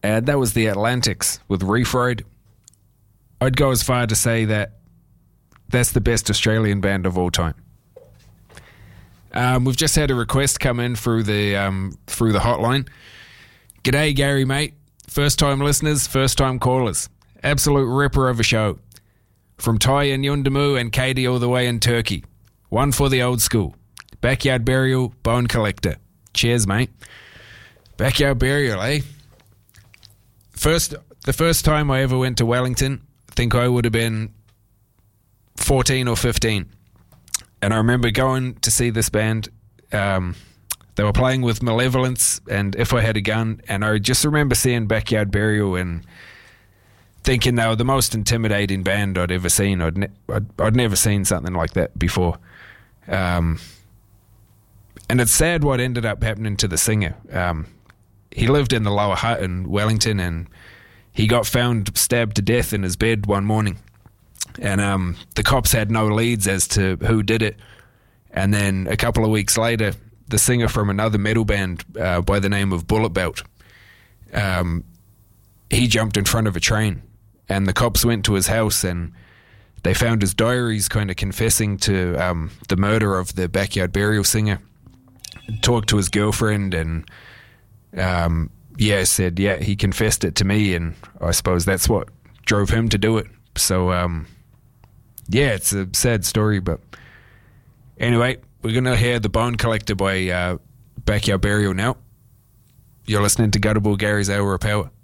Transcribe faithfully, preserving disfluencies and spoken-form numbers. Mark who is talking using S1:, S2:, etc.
S1: Uh, that was the Atlantics with Reef Road. I'd go as far to say that that's the best Australian band of all time. Um, we've just had a request come in through the um, through the hotline. G'day, Gary, mate. First time listeners, first time callers. Absolute ripper of a show. From Ty in Yundamu and Katie all the way in Turkey. One for the old school. Backyard Burial, Bone Collector. Cheers, mate. Backyard Burial, eh? First, the first time I ever went to Wellington, I think I would have been fourteen or fifteen. And I remember going to see this band. Um, they were playing with Malevolence and If I Had a Gun. And I just remember seeing Backyard Burial and thinking they were the most intimidating band I'd ever seen. I'd, ne- I'd, I'd never seen something like that before. Um, and it's sad what ended up happening to the singer. Um, he lived in the Lower Hutt in Wellington, and he got found stabbed to death in his bed one morning. And um, the cops had no leads as to who did it. And then a couple of weeks later, the singer from another metal band uh, by the name of Bullet Belt, um, he jumped in front of a train. And the cops went to his house and they found his diaries kind of confessing to um, the murder of the Backyard Burial singer. Talked to his girlfriend and, um, yeah, said, yeah, he confessed it to me. And I suppose that's what drove him to do it. So, um, yeah, it's a sad story. But anyway, we're going to hear The Bone Collector by uh, Backyard Burial now. You're listening to Gutterball, Gary's Hour of Power.